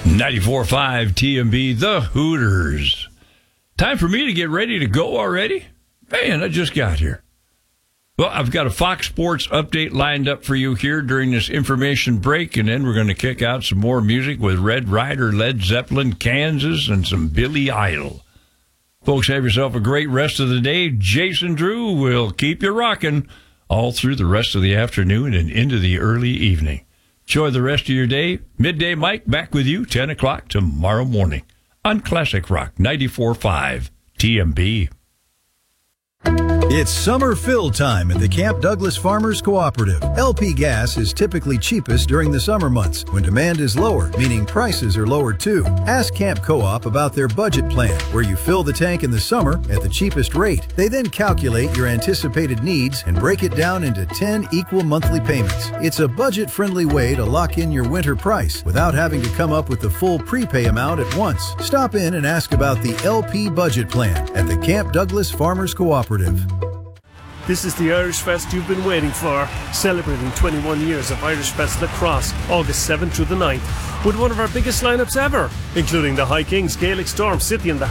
94.5 TMB, the Hooters. Time for me to get ready to go already? Man, I just got here. Well, I've got a Fox Sports update lined up for you here during this information break, and then we're going to kick out some more music with Red Rider, Led Zeppelin, Kansas, and some Billy Idol. Folks, have yourself a great rest of the day. Jason Drew will keep you rocking all through the rest of the afternoon and into the early evening. Enjoy the rest of your day. Midday Mike back with you 10 o'clock tomorrow morning on Classic Rock 94.5 TMB. It's summer fill time at the Camp Douglas Farmers Cooperative. LP gas is typically cheapest during the summer months when demand is lower, meaning prices are lower too. Ask Camp Co-op about their budget plan, where you fill the tank in the summer at the cheapest rate. They then calculate your anticipated needs and break it down into 10 equal monthly payments. It's a budget-friendly way to lock in your winter price without having to come up with the full prepay amount at once. Stop in and ask about the LP budget plan at the Camp Douglas Farmers Cooperative. This is the Irish Fest you've been waiting for, celebrating 21 years of Irish Fest Lacrosse, August 7th through the 9th, with one of our biggest lineups ever, including the High Kings, Gaelic Storm, City and the